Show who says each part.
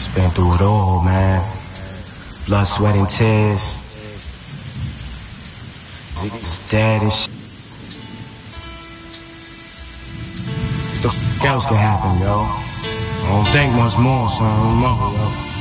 Speaker 1: Been through it all, man. Blood, sweat, and tears. It's dead and shit. What the f*** else could happen, yo? I don't think much more, son. I don't know, yo.